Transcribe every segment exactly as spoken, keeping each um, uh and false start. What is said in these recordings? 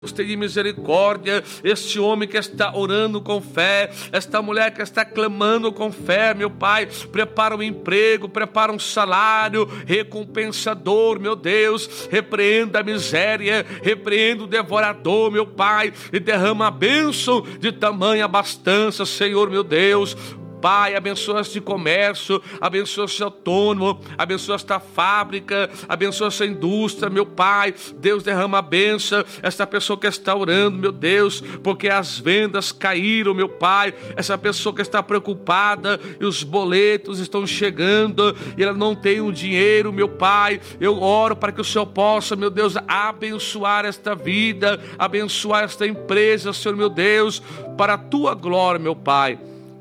Tenha misericórdia, este homem que está orando com fé, esta mulher que está clamando com fé, meu Pai, prepara um emprego, prepara um salário recompensador, meu Deus, repreenda a miséria, repreenda o devorador, meu Pai, e derrama a bênção de tamanha abastança, Senhor, meu Deus. Pai, abençoa este comércio, abençoa este autônomo, abençoa esta fábrica, abençoa essa indústria, meu Pai. Deus, derrama a bênção, esta pessoa que está orando, meu Deus, porque as vendas caíram, meu Pai. Essa pessoa que está preocupada e os boletos estão chegando e ela não tem o dinheiro, meu Pai. Eu oro para que o Senhor possa, meu Deus, abençoar esta vida, abençoar esta empresa, Senhor, meu Deus, para a Tua glória, meu Pai.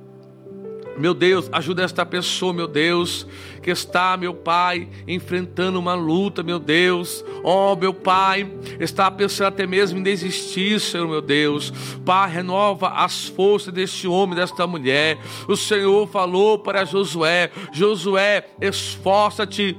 Meu Deus, ajuda esta pessoa, meu Deus, que está, meu Pai, enfrentando uma luta, meu Deus. Oh, meu Pai, está pensando até mesmo em desistir, Senhor, meu Deus. Pai, renova as forças deste homem, desta mulher. O Senhor falou para Josué: Josué, esforça-te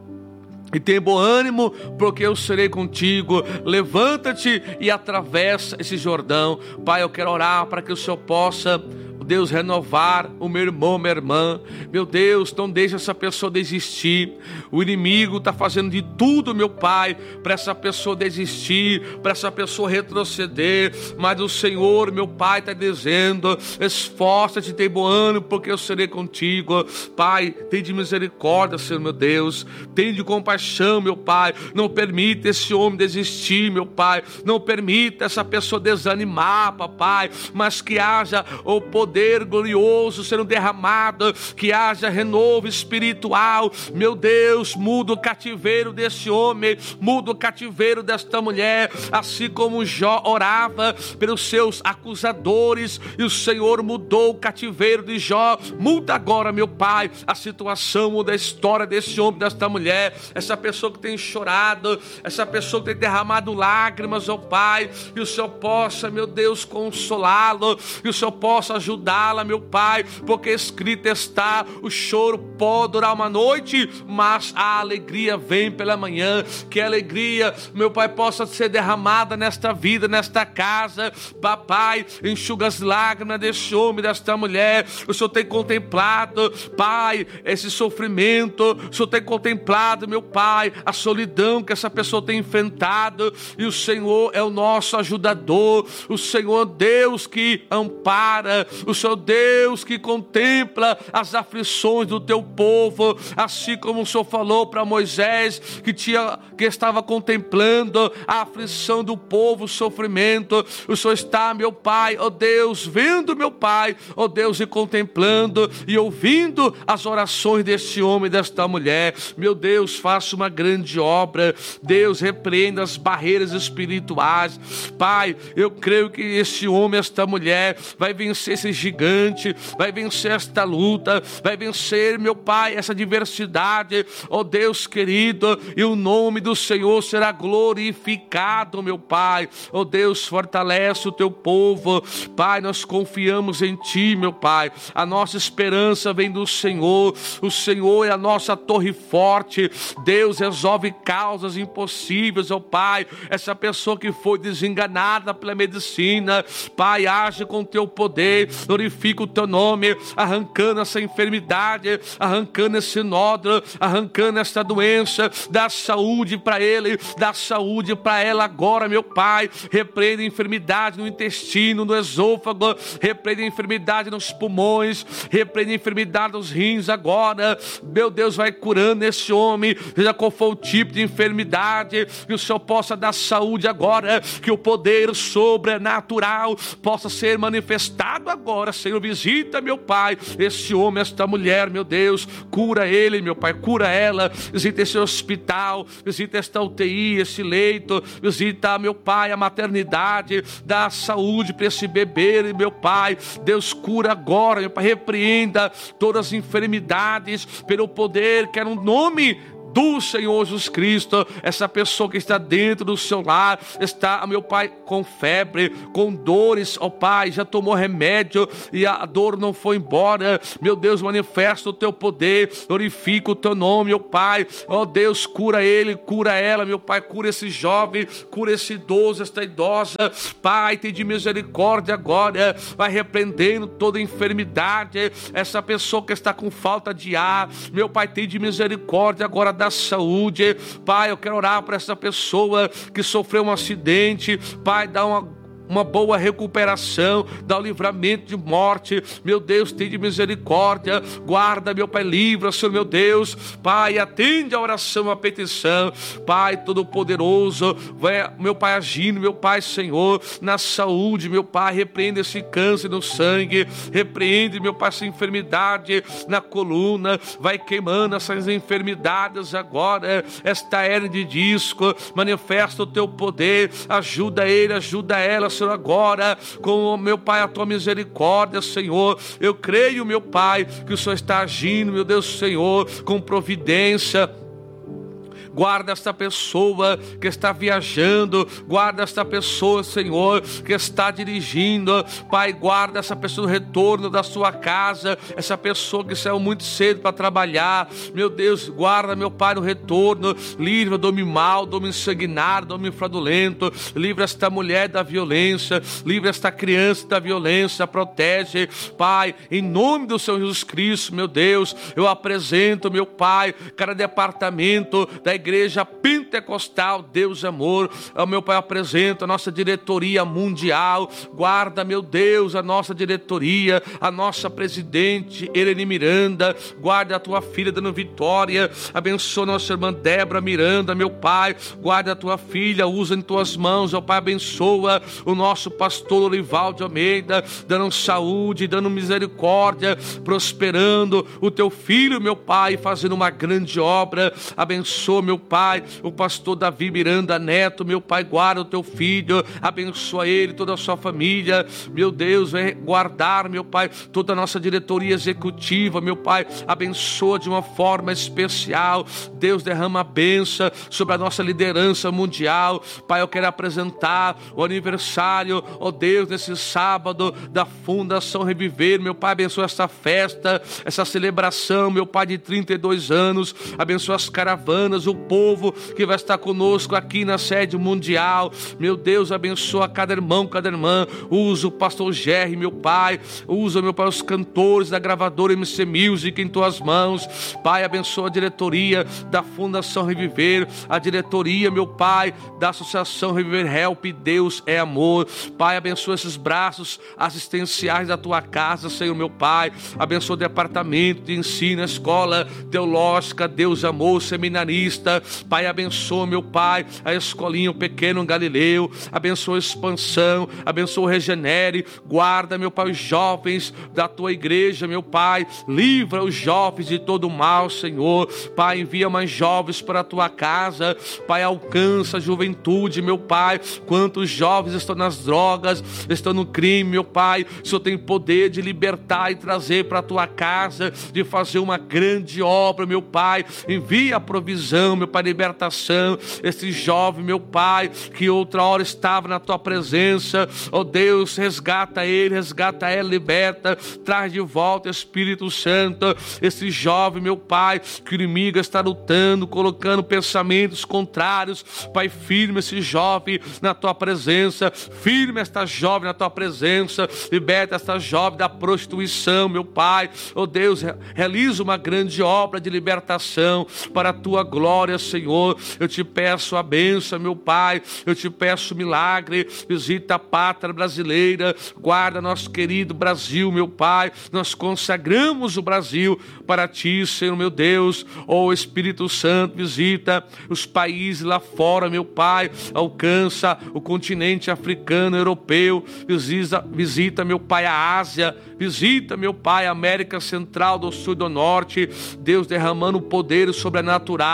e tem bom ânimo, porque eu serei contigo. Levanta-te e atravessa esse Jordão. Pai, eu quero orar para que o Senhor possa, Deus, renovar o meu irmão, minha irmã. Meu Deus, não deixe essa pessoa desistir. O inimigo está fazendo de tudo, meu Pai, para essa pessoa desistir, para essa pessoa retroceder. Mas o Senhor, meu Pai, está dizendo: esforça-te, tem bom ânimo, porque eu serei contigo. Pai, tem de misericórdia, Senhor, meu Deus. Tem de compaixão, meu Pai. Não permita esse homem desistir, meu Pai. Não permita essa pessoa desanimar, papai. Mas que haja o poder glorioso sendo derramado, que haja renovo espiritual. Meu Deus, muda o cativeiro desse homem, muda o cativeiro desta mulher, assim como Jó orava pelos seus acusadores e o Senhor mudou o cativeiro de Jó. Muda agora, meu Pai, a situação, muda a história desse homem, desta mulher, essa pessoa que tem chorado, essa pessoa que tem derramado lágrimas, ó Pai, e o Senhor possa, meu Deus, consolá-lo, e o Senhor possa ajudar la meu Pai, porque escrito está: o choro pode durar uma noite, mas a alegria vem pela manhã. Que a alegria, meu Pai, possa ser derramada nesta vida, nesta casa. Papai, enxuga as lágrimas deste homem, desta mulher. O Senhor tem contemplado, Pai, esse sofrimento. O Senhor tem contemplado, meu Pai, a solidão que essa pessoa tem enfrentado, e o Senhor é o nosso ajudador. O Senhor, Deus que ampara, o Senhor Deus que contempla as aflições do teu povo, assim como o Senhor falou para Moisés, que, tinha, que estava contemplando a aflição do povo, o sofrimento. O Senhor está, meu Pai, ó Deus, vendo, meu Pai, ó Deus, e contemplando e ouvindo as orações deste homem e desta mulher. Meu Deus, faça uma grande obra. Deus, repreenda as barreiras espirituais. Pai, eu creio que este homem, esta mulher, vai vencer esse gigante, vai vencer esta luta, vai vencer, meu Pai, essa diversidade, ó Deus querido, e o nome do Senhor será glorificado, meu Pai. Ó Deus, fortalece o teu povo, Pai, nós confiamos em Ti, meu Pai, a nossa esperança vem do Senhor, o Senhor é a nossa torre forte. Deus, resolve causas impossíveis, ó Pai, essa pessoa que foi desenganada pela medicina, Pai, age com teu poder, glorifica o teu nome, arrancando essa enfermidade, arrancando esse nódulo, arrancando essa doença. Dá saúde para ele, dá saúde para ela agora, meu Pai. Repreende a enfermidade no intestino, no esôfago, repreende a enfermidade nos pulmões, repreende a enfermidade nos rins agora. Meu Deus, vai curando esse homem, seja qual for o tipo de enfermidade, que o Senhor possa dar saúde agora, que o poder sobrenatural possa ser manifestado agora. Senhor, visita, meu Pai, esse homem, esta mulher, meu Deus, cura ele, meu Pai, cura ela, visita esse hospital, visita esta U T I, esse leito, visita, meu Pai, a maternidade, dá saúde para esse bebê, meu Pai. Deus, cura agora, meu Pai, repreenda todas as enfermidades pelo poder que é no nome do Senhor Jesus Cristo. Essa pessoa que está dentro do seu lar, está, meu Pai, com febre, com dores, ó Pai, já tomou remédio e a dor não foi embora. Meu Deus, manifesta o teu poder, glorifica o teu nome, ó Pai. Ó Deus, cura ele, cura ela, meu Pai, cura esse jovem, cura esse idoso, esta idosa. Pai, tem de misericórdia agora, vai repreendendo toda enfermidade. Essa pessoa que está com falta de ar, meu Pai, tem de misericórdia agora da saúde. Pai, eu quero orar para essa pessoa que sofreu um acidente. Pai, dá uma uma boa recuperação, dá o livramento de morte. Meu Deus, tem de misericórdia, guarda, meu Pai, livra, Senhor, meu Deus. Pai, atende a oração, a petição. Pai Todo-Poderoso, vai, meu Pai, agindo, meu Pai, Senhor, na saúde, meu Pai, repreende esse câncer no sangue, repreende, meu Pai, essa enfermidade na coluna, vai queimando essas enfermidades agora, esta hernia de disco, manifesta o teu poder, ajuda ele, ajuda ela, Senhor, agora, com, meu Pai, a tua misericórdia, Senhor. Eu creio, meu Pai, que o Senhor está agindo, meu Deus, Senhor, com providência. Guarda esta pessoa que está viajando, guarda esta pessoa, Senhor, que está dirigindo. Pai, guarda essa pessoa no retorno da sua casa, essa pessoa que saiu muito cedo para trabalhar. Meu Deus, guarda, meu Pai, no retorno. Livra do homem mau, do homem sanguinário, do homem fraudulento. Livra esta mulher da violência, livra esta criança da violência, protege. Pai, em nome do Senhor Jesus Cristo, meu Deus, eu apresento, meu Pai, cada departamento da igreja Igreja Pentecostal Deus Amor, ao meu Pai, apresento a nossa diretoria mundial. Guarda, meu Deus, a nossa diretoria, a nossa presidente Eleni Miranda. Guarda a tua filha dando vitória, abençoa nossa irmã Débora Miranda, meu Pai. Guarda a tua filha, usa em tuas mãos, ó Pai, abençoa o nosso pastor Olivaldo Almeida, dando saúde, dando misericórdia, prosperando o teu filho, meu Pai, fazendo uma grande obra. Abençoa, meu Pai, o pastor Davi Miranda Neto, meu Pai, guarda o teu filho, abençoa ele, toda a sua família. Meu Deus, vai guardar, meu Pai, toda a nossa diretoria executiva, meu Pai, abençoa de uma forma especial. Deus, derrama a bênção sobre a nossa liderança mundial. Pai, eu quero apresentar o aniversário, ó Deus, nesse sábado da Fundação Reviver. Meu Pai, abençoa essa festa, essa celebração, meu Pai, de trinta e dois anos, abençoa as caravanas, o povo que vai estar conosco aqui na sede mundial. Meu Deus, abençoa cada irmão, cada irmã. Usa o pastor Jerry, meu Pai. Usa, meu Pai, os cantores da gravadora M C Music em tuas mãos. Pai, abençoa a diretoria da Fundação Reviver, a diretoria, meu Pai, da Associação Reviver Help. Deus é amor. Pai, abençoa esses braços assistenciais da tua casa, Senhor, meu Pai. Abençoa o departamento de ensino, a escola teológica, Deus amor, seminarista. Pai, abençoa, meu Pai, a escolinha, o pequeno Galileu. Abençoa a expansão, abençoa o Regenere. Guarda, meu Pai, os jovens da tua igreja, meu Pai. Livra os jovens de todo o mal, Senhor. Pai, envia mais jovens para a tua casa. Pai, alcança a juventude, meu Pai. Quantos jovens estão nas drogas, estão no crime, meu Pai. O Senhor tem poder de libertar e trazer para a tua casa, de fazer uma grande obra, meu Pai. Envia a provisão, meu Pai, libertação. Esse jovem, meu Pai, que outra hora estava na tua presença, ó Deus, resgata ele, resgata ela, liberta, traz de volta, Espírito Santo. Esse jovem, meu Pai, que o inimigo está lutando, colocando pensamentos contrários. Pai, firme esse jovem na tua presença, firme esta jovem na tua presença, liberta esta jovem da prostituição, meu Pai. Ó Deus, realiza uma grande obra de libertação para a tua glória, Senhor. Eu te peço a bênção, meu Pai. Eu te peço milagre. Visita a pátria brasileira. Guarda nosso querido Brasil, meu Pai. Nós consagramos o Brasil para ti, Senhor, meu Deus. Ó Espírito Santo, visita os países lá fora, meu Pai. Alcança o continente africano, europeu. Visita, visita, meu Pai, a Ásia. Visita, meu Pai, a América Central, do Sul e do Norte. Deus, derramando o poder sobrenatural,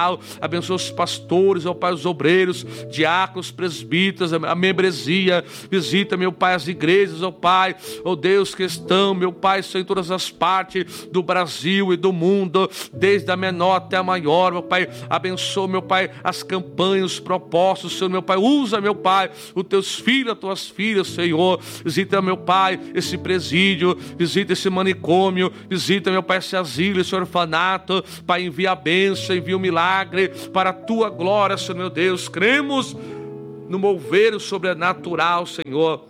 abençoa os pastores, ó Pai, os obreiros, diáconos, presbíteros, a membresia, visita, meu Pai, as igrejas, ó Pai, ó Deus, que estão, meu Pai, em todas as partes do Brasil e do mundo, desde a menor até a maior, meu Pai, abençoa, meu Pai, as campanhas, os propósitos, Senhor, meu Pai, usa, meu Pai, os teus filhos, as tuas filhas, Senhor, visita, meu Pai, esse presídio, visita esse manicômio, visita, meu Pai, esse asilo, esse orfanato, Pai, envia a bênção, envia o milagre, para a tua glória, Senhor, meu Deus, cremos no mover sobrenatural, Senhor.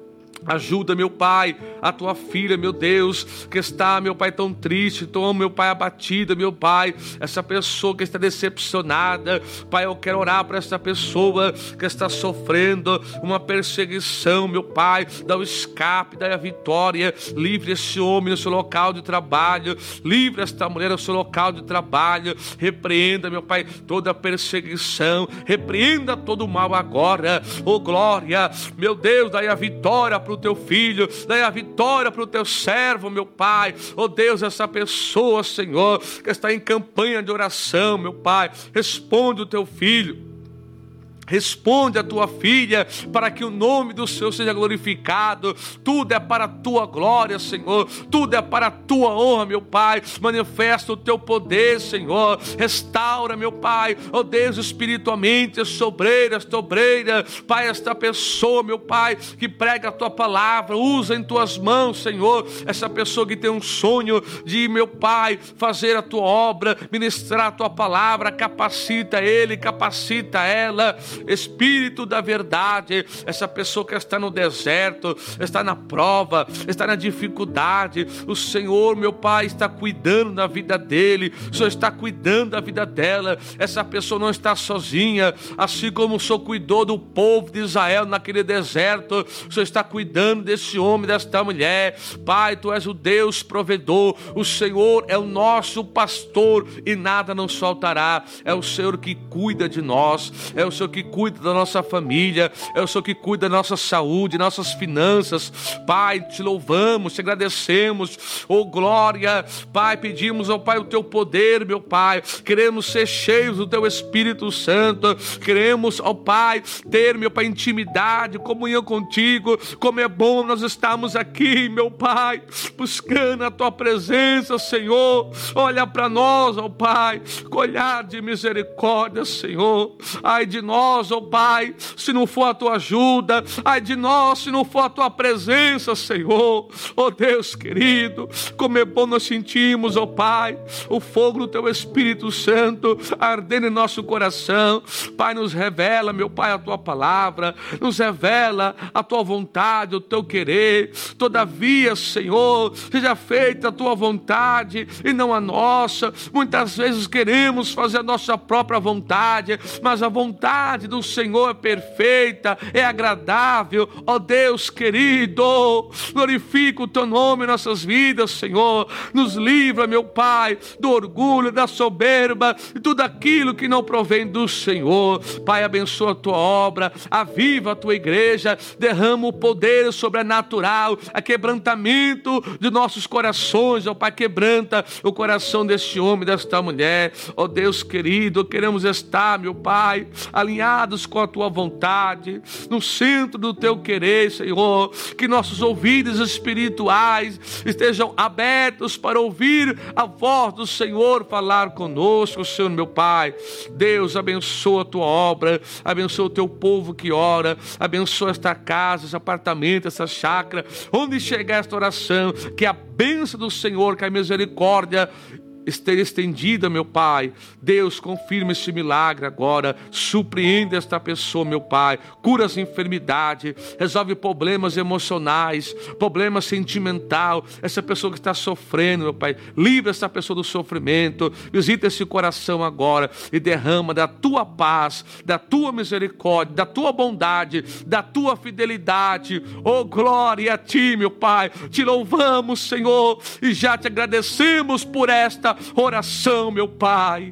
Ajuda, meu Pai, a tua filha, meu Deus, que está, meu Pai, tão triste, tão, meu Pai, abatida, meu Pai, essa pessoa que está decepcionada, Pai, eu quero orar para essa pessoa que está sofrendo uma perseguição, meu Pai, dá o escape, dá a vitória, livre esse homem no seu local de trabalho, livre esta mulher no seu local de trabalho, repreenda, meu Pai, toda a perseguição, repreenda todo o mal agora, oh glória, meu Deus, dá a vitória para o teu filho, dai a vitória para o teu servo, meu Pai, oh Deus, essa pessoa, Senhor, que está em campanha de oração, meu Pai, responde o teu filho, responde a tua filha, para que o nome do Senhor seja glorificado. Tudo é para a tua glória, Senhor, tudo é para a tua honra, meu Pai. Manifesta o teu poder, Senhor, restaura, meu Pai, ó Deus, espiritualmente, esta obreira, esta obreira, Pai, esta pessoa, meu Pai, que prega a tua palavra, usa em tuas mãos, Senhor, essa pessoa que tem um sonho de, meu Pai, fazer a tua obra, ministrar a tua palavra, capacita ele, capacita ela, Espírito da verdade, essa pessoa que está no deserto, está na prova, está na dificuldade, o Senhor, meu Pai, está cuidando da vida dele, o Senhor está cuidando da vida dela, essa pessoa não está sozinha, assim como o Senhor cuidou do povo de Israel naquele deserto, o Senhor está cuidando desse homem, desta mulher. Pai, tu és o Deus provedor, o Senhor é o nosso pastor e nada nos faltará, é o Senhor que cuida de nós, é o Senhor que cuida da nossa família, é o Senhor que cuida da nossa saúde, nossas finanças. Pai, te louvamos, te agradecemos, oh glória, Pai, pedimos ao Pai o teu poder, meu Pai, queremos ser cheios do teu Espírito Santo, queremos, ó Pai, ter, meu Pai, intimidade, comunhão contigo. Como é bom nós estarmos aqui, meu Pai, buscando a tua presença, Senhor. Olha para nós, ó Pai, com olhar de misericórdia, Senhor. Ai de nós, ó Pai, se não for a tua ajuda, ai de nós, se não for a tua presença, Senhor. Ó Deus querido, como é bom nós sentimos, ó Pai, o fogo do teu Espírito Santo ardendo em nosso coração. Pai, nos revela, meu Pai, a tua palavra, nos revela a tua vontade, o teu querer. Todavia, Senhor, seja feita a tua vontade e não a nossa. Muitas vezes queremos fazer a nossa própria vontade, mas a vontade do Senhor é perfeita, é agradável. Ó Deus querido, glorifica o teu nome em nossas vidas, Senhor. Nos livra, meu Pai, do orgulho, da soberba e tudo aquilo que não provém do Senhor. Pai, abençoa a tua obra, aviva a tua igreja, derrama o poder sobrenatural, a quebrantamento de nossos corações, ó Pai, quebranta o coração deste homem, desta mulher. Ó Deus querido, queremos estar, meu Pai, alinhados com a tua vontade, no centro do teu querer, Senhor, que nossos ouvidos espirituais estejam abertos para ouvir a voz do Senhor falar conosco, Senhor, meu Pai. Deus, abençoa a tua obra, abençoa o teu povo que ora, abençoa esta casa, esse apartamento, essa chácara, onde chegar esta oração, que a bênção do Senhor, que a misericórdia esteja estendida, meu Pai. Deus, confirma esse milagre agora, surpreende esta pessoa, meu Pai, cura as enfermidades, resolve problemas emocionais, problemas sentimental, essa pessoa que está sofrendo, meu Pai, livra essa pessoa do sofrimento, visita esse coração agora e derrama da tua paz, da tua misericórdia, da tua bondade, da tua fidelidade. Oh glória a ti, meu Pai, te louvamos, Senhor, e já te agradecemos por esta oração, meu Pai.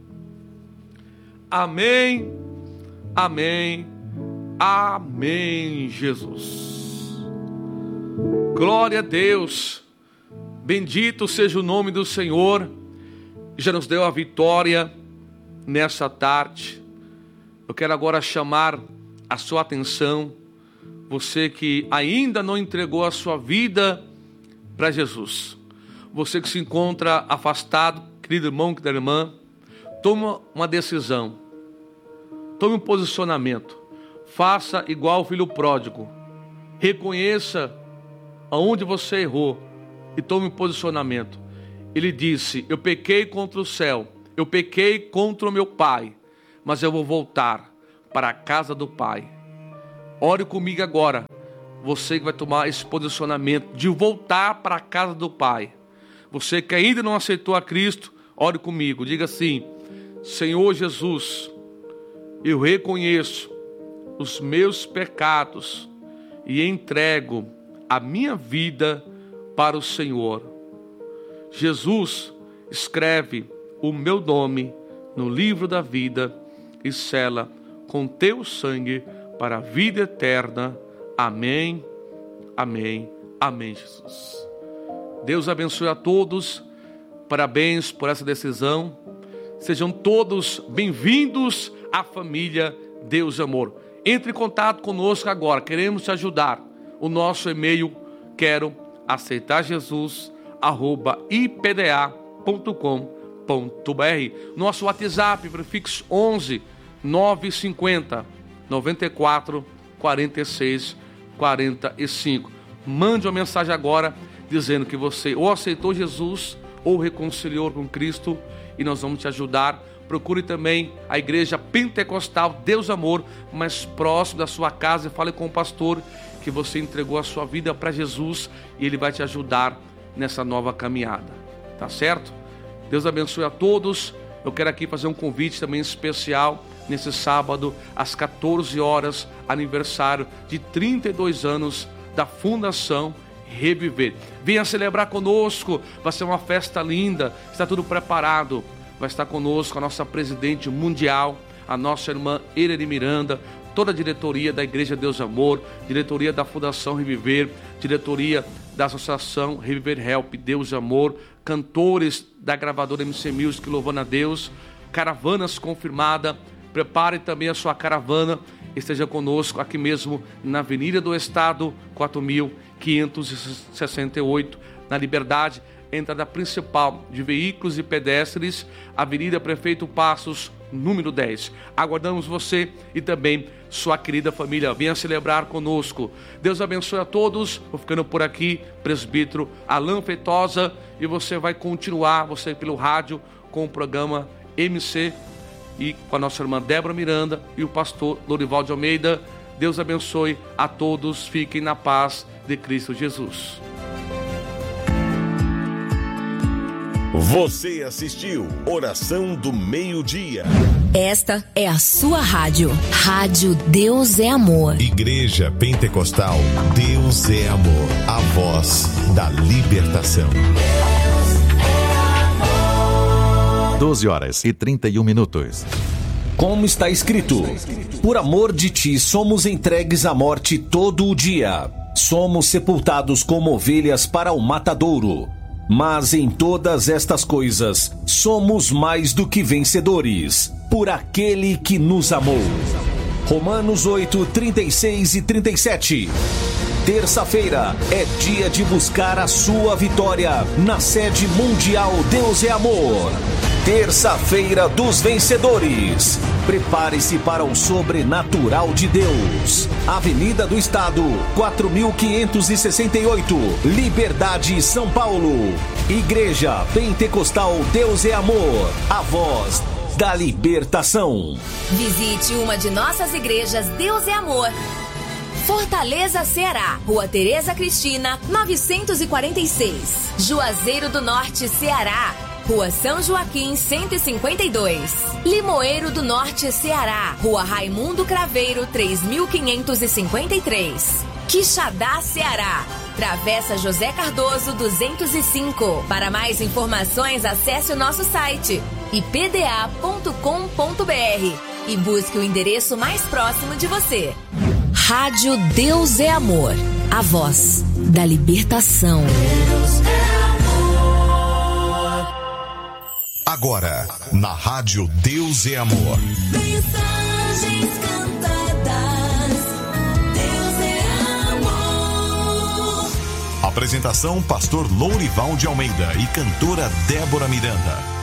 Amém, amém, amém, Jesus. Glória a Deus, bendito seja o nome do Senhor, já nos deu a vitória, nessa tarde, eu quero agora chamar a sua atenção, você que ainda não entregou a sua vida para Jesus, você que se encontra afastado, querido irmão, querida irmã, toma uma decisão, tome um posicionamento, faça igual o filho pródigo, reconheça aonde você errou e tome um posicionamento. Ele disse: eu pequei contra o céu, eu pequei contra o meu pai, mas eu vou voltar para a casa do Pai. Ore comigo agora, você que vai tomar esse posicionamento de voltar para a casa do Pai. Você que ainda não aceitou a Cristo, ore comigo, diga assim: Senhor Jesus, eu reconheço os meus pecados e entrego a minha vida para o Senhor. Jesus, escreve o meu nome no livro da vida e sela com teu sangue para a vida eterna. Amém, amém, amém, Jesus. Deus abençoe a todos, parabéns por essa decisão, sejam todos bem-vindos à família Deus Amor. Entre em contato conosco agora, queremos te ajudar. O nosso e-mail, quero aceitar Jesus, arroba i p d a ponto com ponto b r. Nosso WhatsApp, prefixo onze, nove cinco zero, nove quatro, quatro seis, quatro cinco. Mande uma mensagem agora, dizendo que você ou aceitou Jesus, ou reconciliou com Cristo, e nós vamos te ajudar. Procure também a igreja pentecostal Deus Amor, mais próximo da sua casa, e fale com o pastor que você entregou a sua vida para Jesus, e ele vai te ajudar nessa nova caminhada, tá certo? Deus abençoe a todos. Eu quero aqui fazer um convite também especial, nesse sábado, às quatorze horas, aniversário de trinta e dois anos da Fundação Reviver. Venha celebrar conosco, vai ser uma festa linda, está tudo preparado. Vai estar conosco a nossa presidente mundial, a nossa irmã Irene Miranda, toda a diretoria da Igreja Deus Amor, diretoria da Fundação Reviver, diretoria da Associação Reviver Help Deus Amor, cantores da gravadora M C Music louvando a Deus, caravanas confirmada. Prepare também a sua caravana, esteja conosco aqui mesmo na Avenida do Estado, quatro mil quinhentos e sessenta e oito, na Liberdade, entrada principal de veículos e pedestres, Avenida Prefeito Passos, número dez. Aguardamos você e também sua querida família. Venha celebrar conosco. Deus abençoe a todos. Vou ficando por aqui, presbítero Alain Feitosa, e você vai continuar, você pelo rádio, com o programa M C e com a nossa irmã Débora Miranda e o pastor Lorival de Almeida. Deus abençoe a todos. Fiquem na paz de Cristo Jesus. Você assistiu Oração do Meio-Dia. Esta é a sua rádio. Rádio Deus é Amor. Igreja Pentecostal Deus é Amor. A voz da libertação. Deus é amor. doze horas e trinta e um minutos. Como está escrito: por amor de ti somos entregues à morte todo o dia. Somos sepultados como ovelhas para o matadouro. Mas em todas estas coisas, somos mais do que vencedores, por aquele que nos amou. Romanos oito, trinta e seis e trinta e sete. Terça-feira é dia de buscar a sua vitória na sede mundial Deus é Amor. Terça-feira dos vencedores. Prepare-se para o sobrenatural de Deus. Avenida do Estado, quatro mil quinhentos e sessenta e oito, Liberdade, São Paulo. Igreja Pentecostal Deus é Amor, a voz da libertação. Visite uma de nossas igrejas Deus é Amor. Fortaleza, Ceará, Rua Tereza Cristina, novecentos e quarenta e seis. Juazeiro do Norte, Ceará, Rua São Joaquim, cento e cinquenta e dois. Limoeiro do Norte, Ceará, Rua Raimundo Craveiro, três mil quinhentos e cinquenta e três. Quixadá, Ceará, Travessa José Cardoso, duzentos e cinco. Para mais informações, acesse o nosso site i p d a ponto com ponto b r e busque o endereço mais próximo de você. Rádio Deus é Amor, a voz da libertação. A Agora, na Rádio Deus é Amor. Mensagens cantadas, Deus é amor. Apresentação: Pastor Lourival de Almeida e cantora Débora Miranda.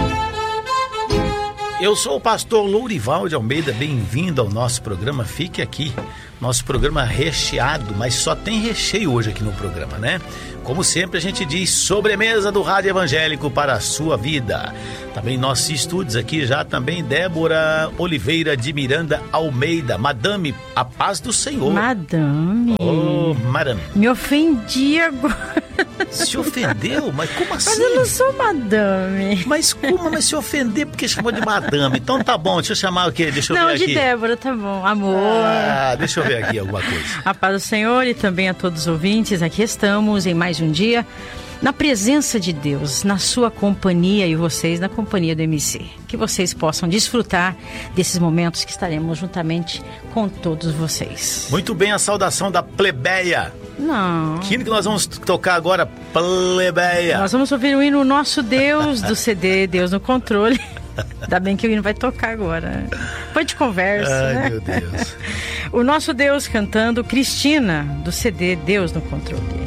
Eu sou o pastor Lourival de Almeida, bem-vindo ao nosso programa. Fique aqui, nosso programa recheado, mas só tem recheio hoje aqui no programa, né? Como sempre a gente diz, sobremesa do Rádio Evangélico para a sua vida. Também nossos estúdios aqui já também Débora Oliveira de Miranda Almeida. Madame, a paz do Senhor. Madame. Oh, madame. Me ofendi agora. Se ofendeu? Mas como assim? Mas eu não sou madame. Mas como? Mas se ofender porque chamou de madame? Então tá bom, deixa eu chamar o quê? Deixa eu não, ver aqui. Não, de Débora, tá bom. Amor. Ah, deixa eu ver aqui alguma coisa. A paz do Senhor e também a todos os ouvintes. Aqui estamos em mais um dia na presença de Deus, na sua companhia e vocês na companhia do M C. Que vocês possam desfrutar desses momentos que estaremos juntamente com todos vocês. Muito bem, a saudação da plebeia. Não. Que hino que nós vamos tocar agora, plebeia? Nós vamos ouvir o hino Nosso Deus do C D Deus no Controle. Ainda bem que o hino vai tocar agora. Depois de conversa. Ai, né? meu Deus. O Nosso Deus cantando Cristina do C D Deus no Controle.